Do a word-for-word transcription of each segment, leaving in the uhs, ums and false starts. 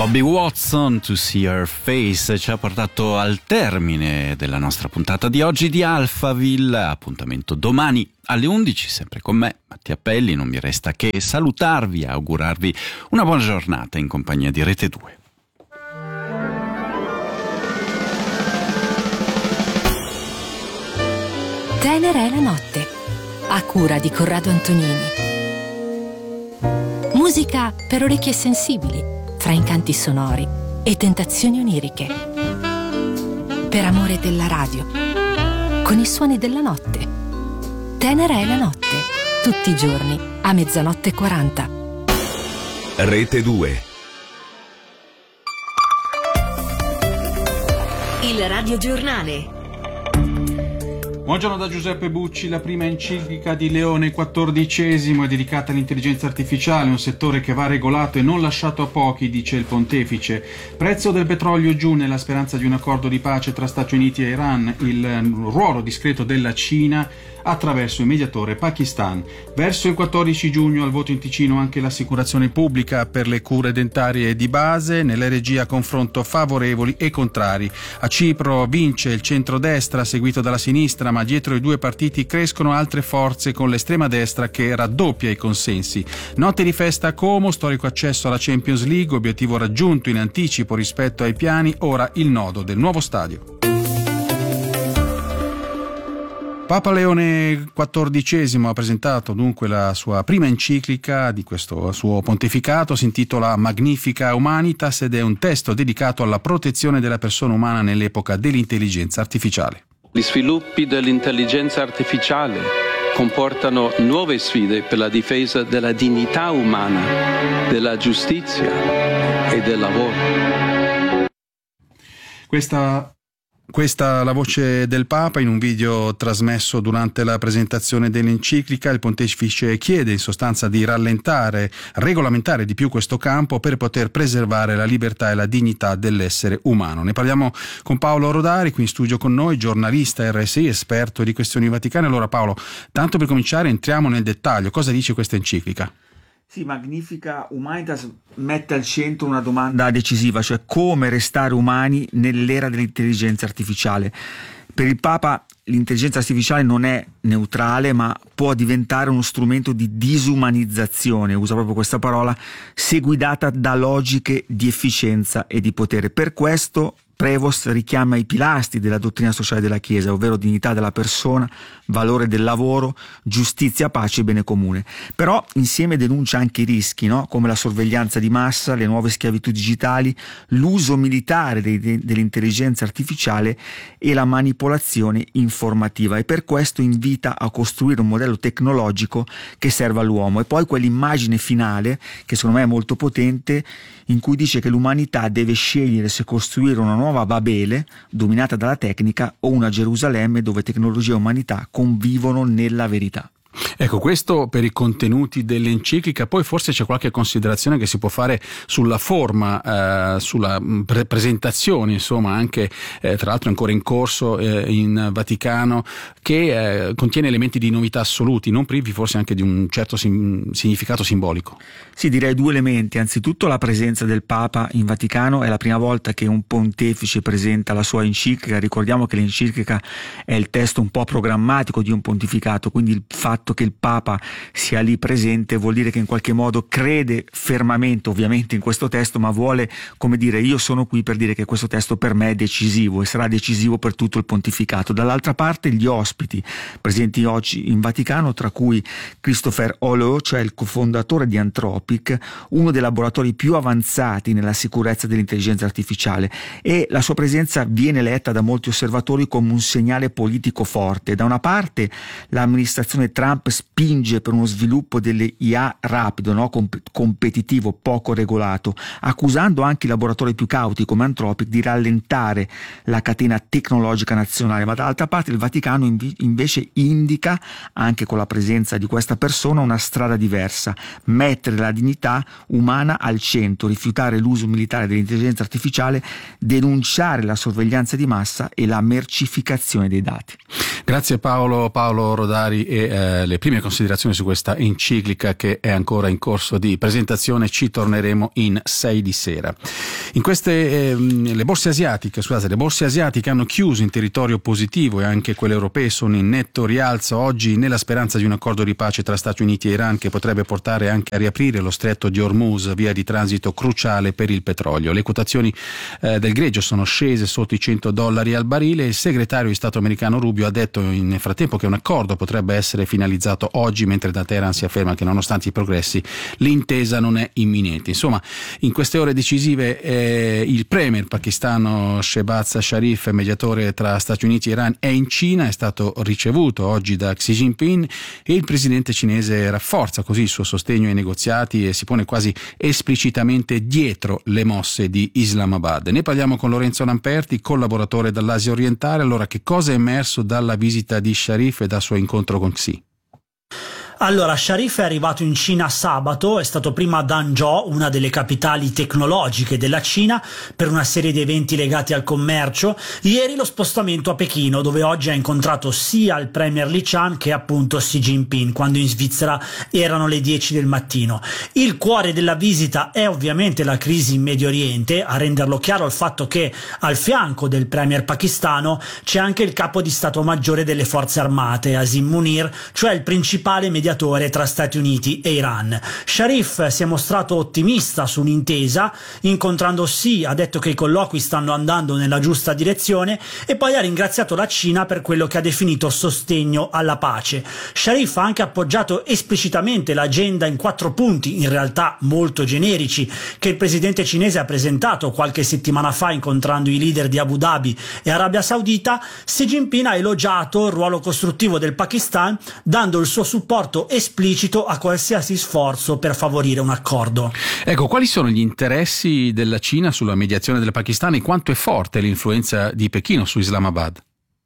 Bobby Watson, To See Her Face, ci ha portato al termine della nostra puntata di oggi di Alphaville. Appuntamento domani alle undici, sempre con me, Mattia Pelli. Non mi resta che salutarvi e augurarvi una buona giornata in compagnia di Rete due. Tenera è la notte, a cura di Corrado Antonini. Musica per orecchie sensibili, fra incanti sonori e tentazioni oniriche. Per amore della radio, con i suoni della notte. Tenera è la notte, tutti i giorni a mezzanotte e quaranta. Rete due. Il radiogiornale. Buongiorno da Giuseppe Bucci. La prima enciclica di Leone quattordicesimo è dedicata all'intelligenza artificiale, un settore che va regolato e non lasciato a pochi, dice il pontefice. Prezzo del petrolio giù nella speranza di un accordo di pace tra Stati Uniti e Iran, il ruolo discreto della Cina attraverso il mediatore Pakistan. Verso il quattordici giugno al voto in Ticino anche l'assicurazione pubblica per le cure dentarie di base, nelle regie confronto favorevoli e contrari. A Cipro vince il centrodestra seguito dalla sinistra, ma dietro i due partiti crescono altre forze con l'estrema destra che raddoppia i consensi. Notte di festa a Como, storico accesso alla Champions League, obiettivo raggiunto in anticipo rispetto ai piani, ora il nodo del nuovo stadio. Papa Leone quattordicesimo ha presentato dunque la sua prima enciclica di questo suo pontificato, si intitola Magnifica Humanitas ed è un testo dedicato alla protezione della persona umana nell'epoca dell'intelligenza artificiale. Gli sviluppi dell'intelligenza artificiale comportano nuove sfide per la difesa della dignità umana, della giustizia e del lavoro. Questa Questa la voce del Papa in un video trasmesso durante la presentazione dell'enciclica. Il pontefice chiede in sostanza di rallentare, regolamentare di più questo campo per poter preservare la libertà e la dignità dell'essere umano. Ne parliamo con Paolo Rodari, qui in studio con noi, giornalista R S I, esperto di questioni vaticane. Allora Paolo, tanto per cominciare entriamo nel dettaglio. Cosa dice questa enciclica? Sì, Magnifica Humanitas mette al centro una domanda decisiva, cioè come restare umani nell'era dell'intelligenza artificiale. Per il Papa l'intelligenza artificiale non è neutrale, ma può diventare uno strumento di disumanizzazione, usa proprio questa parola, se guidata da logiche di efficienza e di potere. Per questo Prevost richiama i pilastri della dottrina sociale della Chiesa, ovvero dignità della persona, valore del lavoro, giustizia, pace e bene comune. Però insieme denuncia anche i rischi, no? Come la sorveglianza di massa, le nuove schiavitù digitali, l'uso militare dei, dell'intelligenza artificiale e la manipolazione informativa, e per questo invita a costruire un modello tecnologico che serva all'uomo. E poi quell'immagine finale, che secondo me è molto potente, in cui dice che l'umanità deve scegliere se costruire una nuova Babele dominata dalla tecnica o una Gerusalemme dove tecnologia e umanità convivono nella verità. Ecco, questo per i contenuti dell'enciclica. Poi forse c'è qualche considerazione che si può fare sulla forma, eh, sulla pre- presentazione, insomma, anche eh, tra l'altro ancora in corso eh, in Vaticano, che eh, contiene elementi di novità assoluti, non privi forse anche di un certo sim- significato simbolico. Sì, direi due elementi. Anzitutto la presenza del Papa in Vaticano, è la prima volta che un pontefice presenta la sua enciclica. Ricordiamo che l'enciclica è il testo un po' programmatico di un pontificato, quindi il fatto che il Papa sia lì presente vuol dire che in qualche modo crede fermamente ovviamente in questo testo, ma vuole, come dire, io sono qui per dire che questo testo per me è decisivo e sarà decisivo per tutto il pontificato. Dall'altra parte gli ospiti presenti oggi in Vaticano, tra cui Christopher Holleux, cioè il cofondatore di Anthropic, uno dei laboratori più avanzati nella sicurezza dell'intelligenza artificiale, e la sua presenza viene letta da molti osservatori come un segnale politico forte. Da una parte l'amministrazione Trump spinge per uno sviluppo delle I A rapido, no? Comp- competitivo, poco regolato, accusando anche i laboratori più cauti come Anthropic di rallentare la catena tecnologica nazionale, ma dall'altra parte il Vaticano inv- invece indica, anche con la presenza di questa persona, una strada diversa: mettere la dignità umana al centro, rifiutare l'uso militare dell'intelligenza artificiale, denunciare la sorveglianza di massa e la mercificazione dei dati. Grazie Paolo, Paolo Rodari e eh, eh, le prime considerazioni su questa enciclica che è ancora in corso di presentazione. Ci torneremo in sei di sera. In queste eh, le borse asiatiche, scusate, le borse asiatiche hanno chiuso in territorio positivo e anche quelle europee sono in netto rialzo oggi nella speranza di un accordo di pace tra Stati Uniti e Iran che potrebbe portare anche a riaprire lo stretto di Hormuz, via di transito cruciale per il petrolio. Le quotazioni eh, del greggio sono scese sotto i cento dollari al barile. Il segretario di Stato americano Rubio ha detto nel frattempo che un accordo potrebbe essere finalizzato oggi, mentre da Teheran si afferma che nonostante i progressi l'intesa non è imminente. Insomma, in queste ore decisive eh, il premier pakistano Shehbaz Sharif, mediatore tra Stati Uniti e Iran, è in Cina, è stato ricevuto oggi da Xi Jinping e il presidente cinese rafforza così il suo sostegno ai negoziati e si pone quasi esplicitamente dietro le mosse di Islamabad. Ne parliamo con Lorenzo Lamperti, collaboratore dall'Asia orientale. Allora, che cosa è emerso dalla visita di Sharif e dal suo incontro con Xi? Allora, Sharif è arrivato in Cina sabato, è stato prima a Danzhou, una delle capitali tecnologiche della Cina, per una serie di eventi legati al commercio. Ieri lo spostamento a Pechino, dove oggi ha incontrato sia il premier Li Qiang che appunto Xi Jinping, quando in Svizzera erano le dieci del mattino. Il cuore della visita è ovviamente la crisi in Medio Oriente, a renderlo chiaro il fatto che al fianco del premier pakistano c'è anche il capo di Stato Maggiore delle Forze Armate, Asim Munir, cioè il principale mediatore tra Stati Uniti e Iran. Sharif si è mostrato ottimista su un'intesa, incontrando Xi ha detto che i colloqui stanno andando nella giusta direzione e poi ha ringraziato la Cina per quello che ha definito sostegno alla pace. Sharif ha anche appoggiato esplicitamente l'agenda in quattro punti, in realtà molto generici, che il presidente cinese ha presentato qualche settimana fa incontrando i leader di Abu Dhabi e Arabia Saudita. Xi Jinping ha elogiato il ruolo costruttivo del Pakistan, dando il suo supporto esplicito a qualsiasi sforzo per favorire un accordo. Ecco, quali sono gli interessi della Cina sulla mediazione del Pakistan e quanto è forte l'influenza di Pechino su Islamabad?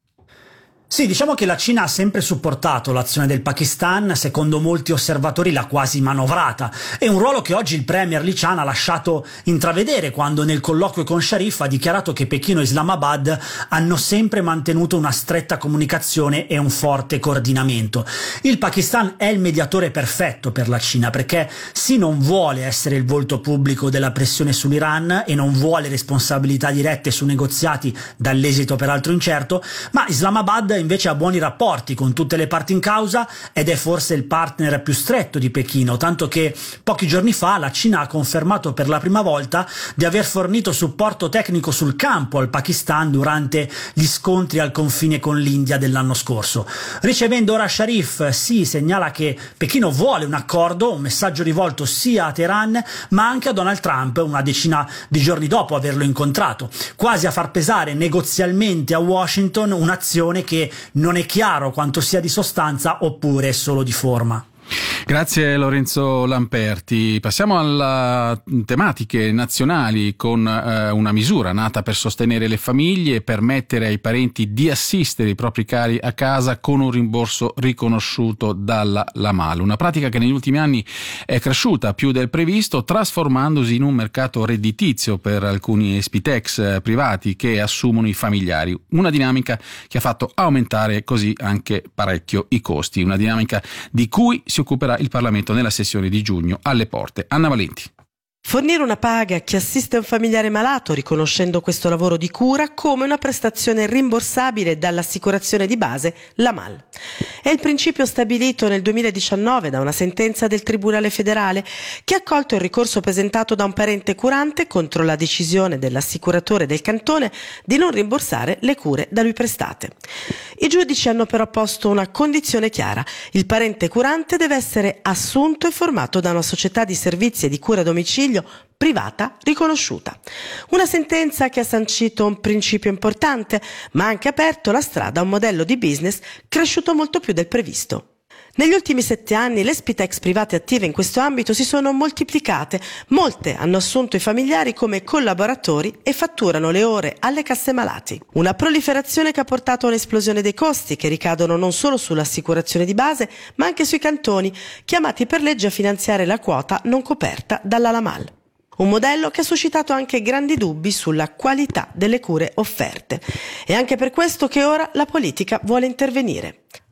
Sì, diciamo che la Cina ha sempre supportato l'azione del Pakistan, secondo molti osservatori l'ha quasi manovrata. È un ruolo che oggi il premier Li Qiang ha lasciato intravedere quando nel colloquio con Sharif ha dichiarato che Pechino e Islamabad hanno sempre mantenuto una stretta comunicazione e un forte coordinamento. Il Pakistan è il mediatore perfetto per la Cina, perché Xi non vuole essere il volto pubblico della pressione sull'Iran e non vuole responsabilità dirette su negoziati dall'esito peraltro incerto, ma Islamabad invece ha buoni rapporti con tutte le parti in causa ed è forse il partner più stretto di Pechino, tanto che pochi giorni fa la Cina ha confermato per la prima volta di aver fornito supporto tecnico sul campo al Pakistan durante gli scontri al confine con l'India dell'anno scorso. Ricevendo ora Sharif, Xi segnala che Pechino vuole un accordo, un messaggio rivolto sia a Teheran ma anche a Donald Trump una decina di giorni dopo averlo incontrato, quasi a far pesare negozialmente a Washington un'azione che non è chiaro quanto sia di sostanza oppure solo di forma. Grazie Lorenzo Lamperti. Passiamo alle tematiche nazionali con eh, una misura nata per sostenere le famiglie e permettere ai parenti di assistere i propri cari a casa con un rimborso riconosciuto dalla LAMAL. Una pratica che negli ultimi anni è cresciuta più del previsto, trasformandosi in un mercato redditizio per alcuni Spitex eh, privati che assumono i familiari. Una dinamica che ha fatto aumentare così anche parecchio i costi. Una dinamica di cui si occuperà il Parlamento nella sessione di giugno alle porte. Anna Valenti. Fornire una paga a chi assiste un familiare malato, riconoscendo questo lavoro di cura come una prestazione rimborsabile dall'assicurazione di base LAMAL. È il principio stabilito nel duemiladiciannove da una sentenza del Tribunale federale che ha accolto il ricorso presentato da un parente curante contro la decisione dell'assicuratore del cantone di non rimborsare le cure da lui prestate. I giudici hanno però posto una condizione chiara: il parente curante deve essere assunto e formato da una società di servizi e di cura a domicilio privata riconosciuta. Una sentenza che ha sancito un principio importante, ma ha anche aperto la strada a un modello di business cresciuto molto più del previsto. Negli ultimi sette anni le Spitex private attive in questo ambito si sono moltiplicate, molte hanno assunto i familiari come collaboratori e fatturano le ore alle casse malati. Una proliferazione che ha portato a un'esplosione dei costi che ricadono non solo sull'assicurazione di base ma anche sui cantoni, chiamati per legge a finanziare la quota non coperta dalla LAMAL. Un modello che ha suscitato anche grandi dubbi sulla qualità delle cure offerte. È anche per questo che ora la politica vuole intervenire.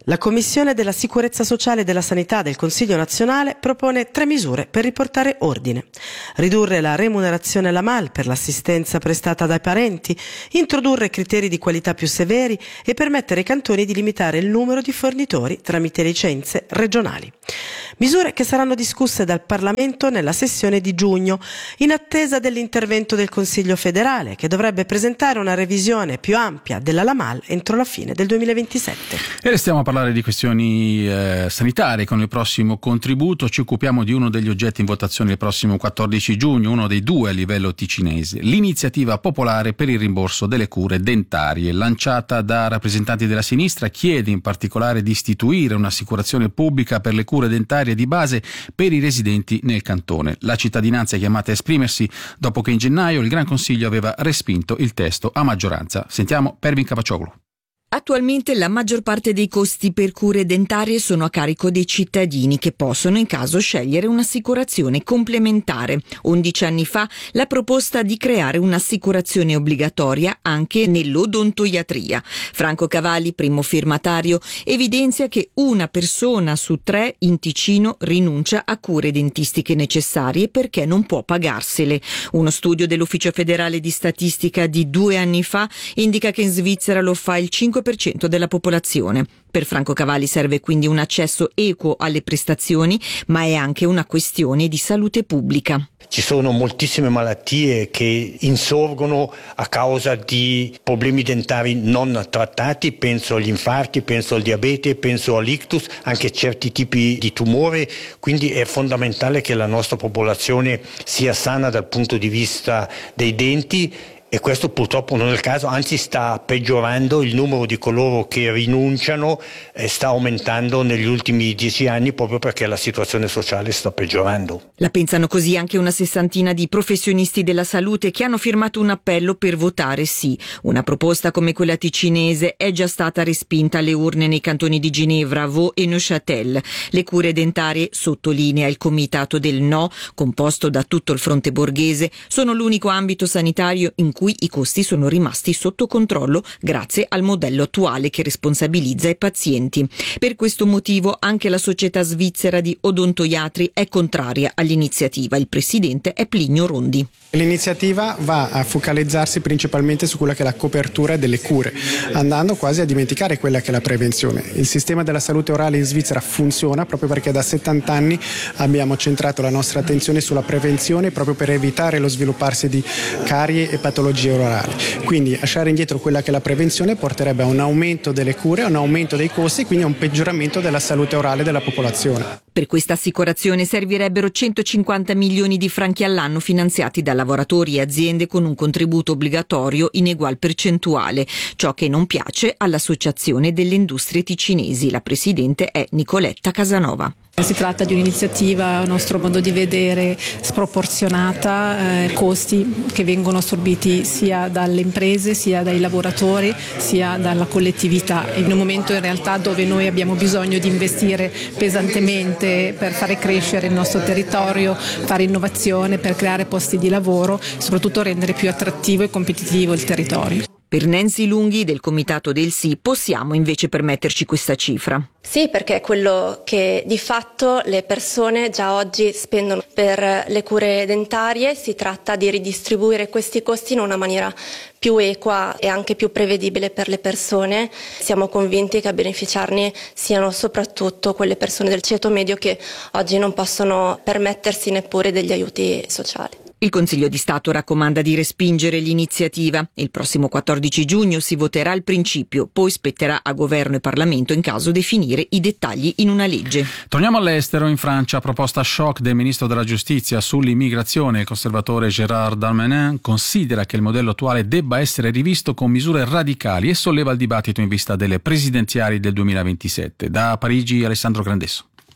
La Commissione della Sicurezza Sociale e della Sanità del Consiglio nazionale propone tre misure per riportare ordine. Ridurre la remunerazione alla M A L per l'assistenza prestata dai parenti, introdurre criteri di qualità più severi e permettere ai cantoni di limitare il numero di fornitori tramite licenze regionali. Misure che saranno discusse dal Parlamento nella sessione di giugno, in attesa dell'intervento del Consiglio federale, che dovrebbe presentare una revisione più ampia della L A M A L entro la fine del duemilaventisette. E restiamo a parlare di questioni eh, sanitarie. Con il prossimo contributo ci occupiamo di uno degli oggetti in votazione il prossimo quattordici giugno, uno dei due a livello ticinese, l'iniziativa popolare per il rimborso delle cure dentarie, lanciata da rappresentanti della sinistra, chiede in particolare di istituire un'assicurazione pubblica per le cure dentarie di base per i residenti nel cantone. La cittadinanza è chiamata a esprimersi dopo che in gennaio il Gran Consiglio aveva respinto il testo a maggioranza. Sentiamo Pervin Cavaccioglu. Attualmente la maggior parte dei costi per cure dentarie sono a carico dei cittadini, che possono in caso scegliere un'assicurazione complementare. undici anni fa la proposta di creare un'assicurazione obbligatoria anche nell'odontoiatria. Franco Cavalli, primo firmatario, evidenzia che una persona su tre in Ticino rinuncia a cure dentistiche necessarie perché non può pagarsele. Uno studio dell'Ufficio federale di statistica di due anni fa indica che in Svizzera lo fa il cinque per cento della popolazione. Per Franco Cavalli serve quindi un accesso equo alle prestazioni, ma è anche una questione di salute pubblica. Ci sono moltissime malattie che insorgono a causa di problemi dentari non trattati, penso agli infarti, penso al diabete, penso all'ictus, anche certi tipi di tumore, quindi è fondamentale che la nostra popolazione sia sana dal punto di vista dei denti. E questo purtroppo non è il caso, anzi sta peggiorando. Il numero di coloro che rinunciano eh, sta aumentando negli ultimi dieci anni proprio perché la situazione sociale sta peggiorando. La pensano così anche una sessantina di professionisti della salute che hanno firmato un appello per votare sì. Una proposta come quella ticinese è già stata respinta alle urne nei cantoni di Ginevra, Vaud e Neuchâtel. Le cure dentarie, sottolinea il comitato del no, composto da tutto il fronte borghese, sono l'unico ambito sanitario in cui i costi sono rimasti sotto controllo grazie al modello attuale che responsabilizza i pazienti. Per questo motivo anche la società svizzera di odontoiatri è contraria all'iniziativa. Il presidente è Plinio Rondi. L'iniziativa va a focalizzarsi principalmente su quella che è la copertura delle cure, andando quasi a dimenticare quella che è la prevenzione. Il sistema della salute orale in Svizzera funziona proprio perché da settanta anni abbiamo centrato la nostra attenzione sulla prevenzione proprio per evitare lo svilupparsi di carie e patologie orali. Quindi lasciare indietro quella che è la prevenzione porterebbe a un aumento delle cure, a un aumento dei costi e quindi a un peggioramento della salute orale della popolazione. Per questa assicurazione servirebbero centocinquanta milioni di franchi all'anno finanziati da lavoratori e aziende con un contributo obbligatorio in egual percentuale, ciò che non piace all'Associazione delle Industrie Ticinesi. La presidente è Nicoletta Casanova. Si tratta di un'iniziativa, a nostro modo di vedere, sproporzionata, eh, costi che vengono assorbiti sia dalle imprese, sia dai lavoratori, sia dalla collettività, in un momento in realtà dove noi abbiamo bisogno di investire pesantemente per fare crescere il nostro territorio, fare innovazione, per creare posti di lavoro, soprattutto rendere più attrattivo e competitivo il territorio. Per Nancy Lunghi del Comitato del Sì possiamo invece permetterci questa cifra. Sì, perché è quello che di fatto le persone già oggi spendono per le cure dentarie. Si tratta di ridistribuire questi costi in una maniera più equa e anche più prevedibile per le persone. Siamo convinti che a beneficiarne siano soprattutto quelle persone del ceto medio che oggi non possono permettersi neppure degli aiuti sociali. Il Consiglio di Stato raccomanda di respingere l'iniziativa. Il prossimo quattordici giugno si voterà il principio, poi spetterà a Governo e Parlamento in caso definire i dettagli in una legge. Torniamo all'estero. In Francia, proposta shock del Ministro della Giustizia sull'immigrazione. Il conservatore Gérald Darmanin considera che il modello attuale debba essere rivisto con misure radicali e solleva il dibattito in vista delle presidenziali del duemilaventisette. Da Parigi, Alessandro Grandesso.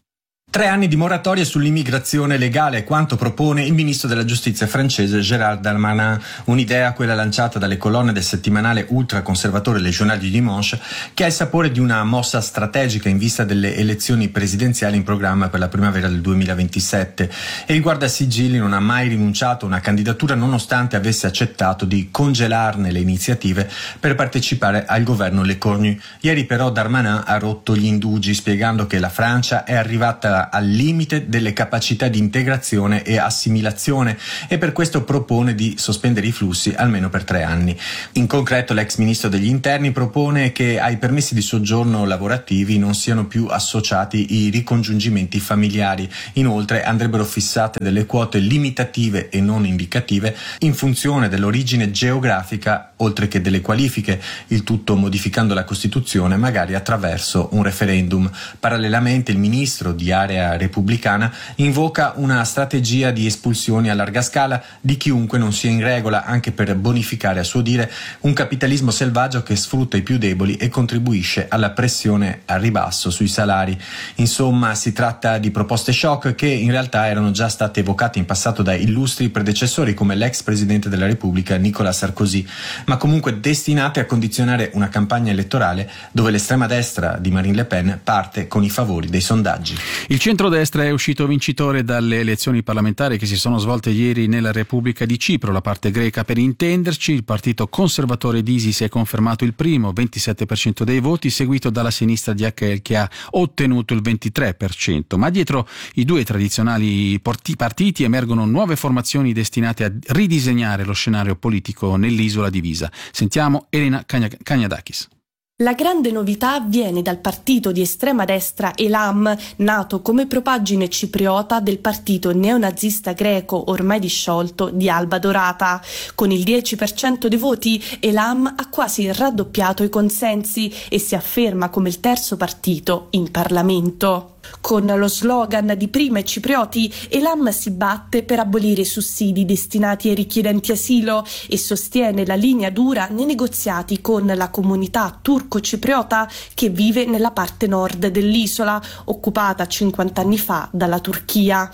Tre anni di moratoria sull'immigrazione legale, quanto propone il ministro della giustizia francese Gérald Darmanin, un'idea quella lanciata dalle colonne del settimanale ultraconservatore Le Journal du Dimanche, che ha il sapore di una mossa strategica in vista delle elezioni presidenziali in programma per la primavera del duemilaventisette, e il guardasigilli non ha mai rinunciato a una candidatura nonostante avesse accettato di congelarne le iniziative per partecipare al governo Le Cornu. Ieri però Darmanin ha rotto gli indugi spiegando che la Francia è arrivata al limite delle capacità di integrazione e assimilazione e per questo propone di sospendere i flussi almeno per tre anni. In concreto l'ex ministro degli interni propone che ai permessi di soggiorno lavorativi non siano più associati i ricongiungimenti familiari. Inoltre andrebbero fissate delle quote limitative e non indicative in funzione dell'origine geografica oltre che delle qualifiche, il tutto modificando la Costituzione magari attraverso un referendum. Parallelamente il ministro di area repubblicana invoca una strategia di espulsioni a larga scala di chiunque non sia in regola, anche per bonificare, a suo dire, un capitalismo selvaggio che sfrutta i più deboli e contribuisce alla pressione al ribasso sui salari. Insomma, si tratta di proposte shock che in realtà erano già state evocate in passato da illustri predecessori come l'ex presidente della Repubblica Nicolas Sarkozy, ma comunque destinate a condizionare una campagna elettorale dove l'estrema destra di Marine Le Pen parte con i favori dei sondaggi. Il centrodestra è uscito vincitore dalle elezioni parlamentari che si sono svolte ieri nella Repubblica di Cipro, la parte greca per intenderci. Il partito conservatore di ISIS è confermato il primo, ventisette per cento dei voti, seguito dalla sinistra di H L che ha ottenuto il ventitré per cento. Ma dietro i due tradizionali partiti emergono nuove formazioni destinate a ridisegnare lo scenario politico nell'isola divisa. Sentiamo Elena Kagnadakis. La grande novità viene dal partito di estrema destra Elam, nato come propaggine cipriota del partito neonazista greco ormai disciolto di Alba Dorata. Con il dieci per cento dei voti Elam ha quasi raddoppiato i consensi e si afferma come il terzo partito in Parlamento. Con lo slogan di Prima i ciprioti, Elam si batte per abolire i sussidi destinati ai richiedenti asilo e sostiene la linea dura nei negoziati con la comunità turco-cipriota che vive nella parte nord dell'isola, occupata cinquanta anni fa dalla Turchia.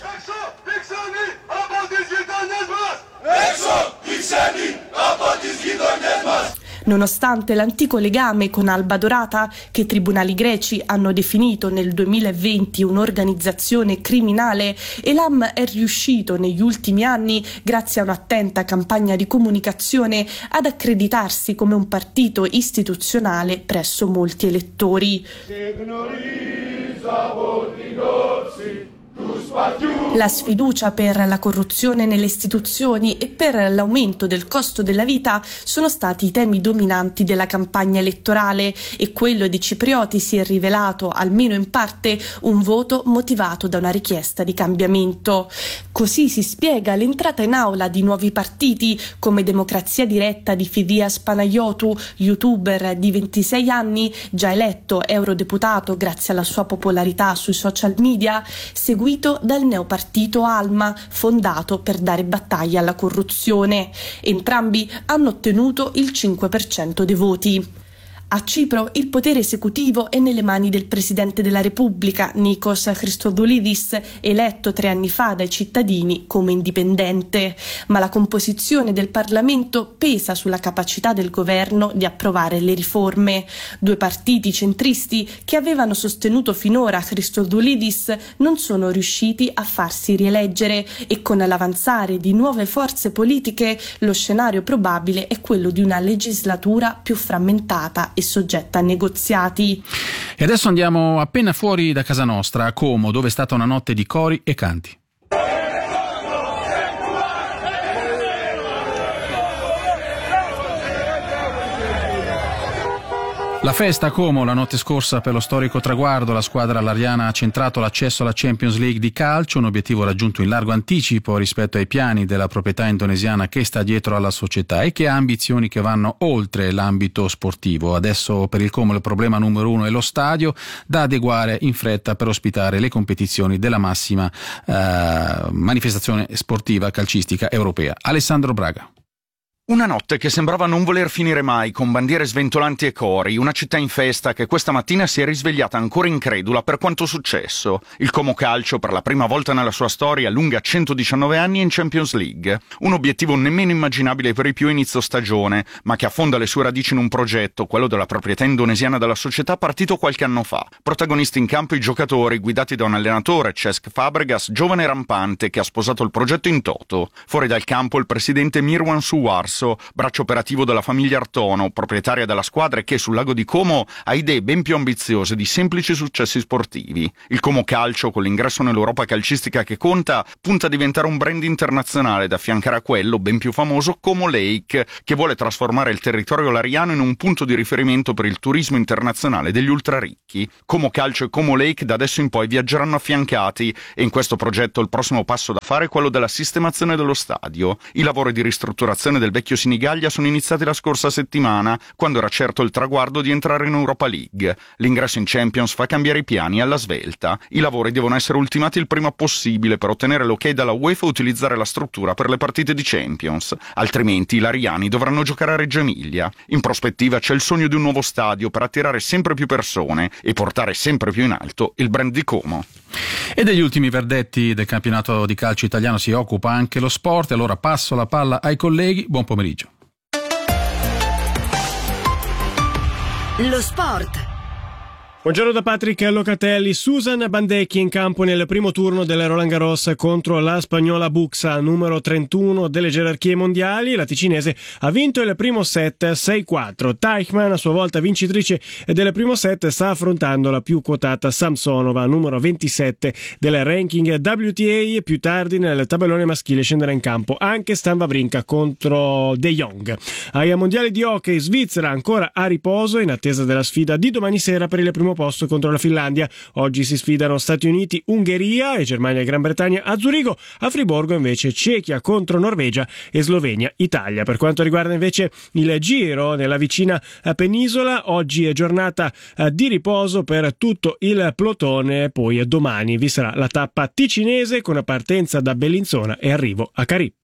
Nonostante l'antico legame con Alba Dorata, che i tribunali greci hanno definito nel duemilaventi un'organizzazione criminale, Elam è riuscito negli ultimi anni, grazie a un'attenta campagna di comunicazione, ad accreditarsi come un partito istituzionale presso molti elettori. La sfiducia per la corruzione nelle istituzioni e per l'aumento del costo della vita sono stati i temi dominanti della campagna elettorale e quello dei ciprioti si è rivelato, almeno in parte, un voto motivato da una richiesta di cambiamento. Così si spiega l'entrata in aula di nuovi partiti come Democrazia Diretta di Fidias Panayiotou, youtuber di ventisei anni, già eletto eurodeputato grazie alla sua popolarità sui social media, seguito dal neopartito Alma, fondato per dare battaglia alla corruzione. Entrambi hanno ottenuto il cinque per cento dei voti. A Cipro il potere esecutivo è nelle mani del Presidente della Repubblica, Nikos Christodoulidis, eletto tre anni fa dai cittadini come indipendente. Ma la composizione del Parlamento pesa sulla capacità del governo di approvare le riforme. Due partiti centristi che avevano sostenuto finora Christodoulidis non sono riusciti a farsi rieleggere e con l'avanzare di nuove forze politiche lo scenario probabile è quello di una legislatura più frammentata e soggetta a negoziati. E adesso andiamo appena fuori da casa nostra, a Como, dove è stata una notte di cori e canti. La festa a Como la notte scorsa per lo storico traguardo, la squadra lariana ha centrato l'accesso alla Champions League di calcio, un obiettivo raggiunto in largo anticipo rispetto ai piani della proprietà indonesiana che sta dietro alla società e che ha ambizioni che vanno oltre l'ambito sportivo. Adesso per il Como il problema numero uno è lo stadio, da adeguare in fretta per ospitare le competizioni della massima eh, manifestazione sportiva calcistica europea. Alessandro Braga. Una notte che sembrava non voler finire mai, con bandiere sventolanti e cori, una città in festa che questa mattina si è risvegliata ancora incredula per quanto successo. Il Como Calcio, per la prima volta nella sua storia, allunga centodiciannove anni in Champions League. Un obiettivo nemmeno immaginabile per i più a inizio stagione, ma che affonda le sue radici in un progetto, quello della proprietà indonesiana della società, partito qualche anno fa. Protagonisti in campo i giocatori, guidati da un allenatore, Cesc Fabregas, giovane e rampante, che ha sposato il progetto in toto. Fuori dal campo il presidente Mirwan Suwarso, braccio operativo della famiglia Artono, proprietaria della squadra e che sul lago di Como ha idee ben più ambiziose di semplici successi sportivi. Il Como Calcio, con l'ingresso nell'Europa calcistica che conta, punta a diventare un brand internazionale da affiancare a quello ben più famoso Como Lake, che vuole trasformare il territorio lariano in un punto di riferimento per il turismo internazionale degli ultraricchi. Como Calcio e Como Lake da adesso in poi viaggeranno affiancati e in questo progetto il prossimo passo da fare è quello della sistemazione dello stadio. I lavori di ristrutturazione del vecchio Sinigaglia sono iniziati la scorsa settimana, quando era certo il traguardo di entrare in Europa League. L'ingresso in Champions fa cambiare i piani alla svelta. I lavori devono essere ultimati il prima possibile per ottenere l'ok dalla UEFA e utilizzare la struttura per le partite di Champions. Altrimenti i lariani dovranno giocare a Reggio Emilia. In prospettiva c'è il sogno di un nuovo stadio per attirare sempre più persone e portare sempre più in alto il brand di Como. E degli ultimi verdetti del campionato di calcio italiano si occupa anche lo sport. Allora passo la palla ai colleghi. Buon pomeriggio. Lo sport. Buongiorno da Patrick Locatelli. Susan Bandecchi in campo nel primo turno del Roland Garros contro la spagnola Buxa, numero trentuno delle gerarchie mondiali. La ticinese ha vinto il primo set sei quattro. Teichmann, a sua volta vincitrice del primo set, sta affrontando la più quotata Samsonova, numero ventisette del ranking W T A. Più tardi nel tabellone maschile scenderà in campo anche Stan Wawrinka contro De Jong. Ai mondiali di hockey, Svizzera ancora a riposo in attesa della sfida di domani sera per il primo posto contro la Finlandia. Oggi si sfidano Stati Uniti, Ungheria e Germania e Gran Bretagna a Zurigo. A Friburgo invece Cechia contro Norvegia e Slovenia, Italia. Per quanto riguarda invece il Giro nella vicina penisola, oggi è giornata di riposo per tutto il plotone, poi domani vi sarà la tappa ticinese con partenza da Bellinzona e arrivo a Carì.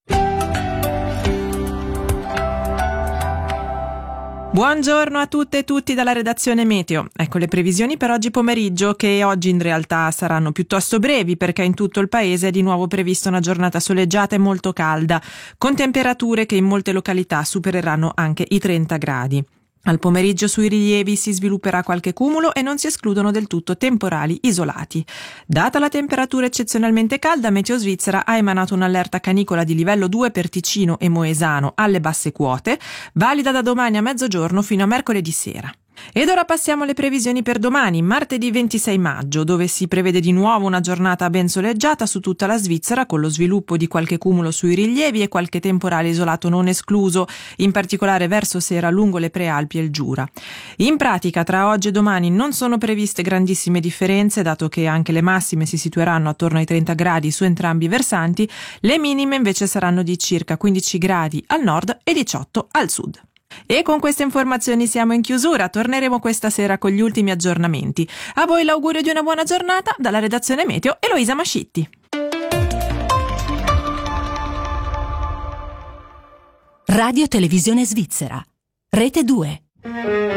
Buongiorno a tutte e tutti dalla redazione Meteo. Ecco le previsioni per oggi pomeriggio, che oggi in realtà saranno piuttosto brevi perché in tutto il paese è di nuovo prevista una giornata soleggiata e molto calda, con temperature che in molte località supereranno anche i trenta gradi. Al pomeriggio sui rilievi si svilupperà qualche cumulo e non si escludono del tutto temporali isolati. Data la temperatura eccezionalmente calda, Meteo Svizzera ha emanato un'allerta canicola di livello due per Ticino e Moesano alle basse quote, valida da domani a mezzogiorno fino a mercoledì sera. Ed ora passiamo alle previsioni per domani, martedì ventisei maggio, dove si prevede di nuovo una giornata ben soleggiata su tutta la Svizzera, con lo sviluppo di qualche cumulo sui rilievi e qualche temporale isolato non escluso, in particolare verso sera lungo le Prealpi e il Giura. In pratica, tra oggi e domani non sono previste grandissime differenze, dato che anche le massime si situeranno attorno ai trenta gradi su entrambi i versanti, le minime invece saranno di circa quindici gradi al nord e diciotto al sud. E con queste informazioni siamo in chiusura, torneremo questa sera con gli ultimi aggiornamenti. A voi l'augurio di una buona giornata dalla redazione Meteo, Eloisa Mascitti. Radio Televisione Svizzera, Rete due.